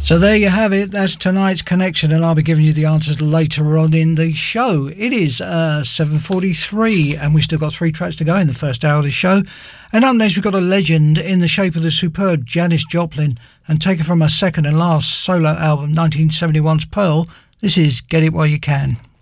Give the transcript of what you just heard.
So there you have it. That's tonight's connection, and I'll be giving you the answers later on in the show. It is 7:43, and we've still got 3 tracks to go in the first hour of the show. And up next, we've got a legend in the shape of the superb Janis Joplin, and taken from her second and last solo album, 1971's Pearl. This is Get It While You Can.